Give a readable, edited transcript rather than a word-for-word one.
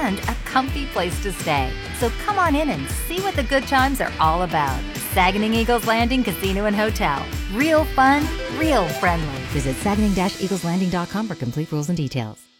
and a comfy place to stay. So come on in and see what the good times are all about. Saganing Eagles Landing Casino and Hotel. Real fun, real friendly. Visit Saganing-EaglesLanding.com for complete rules and details.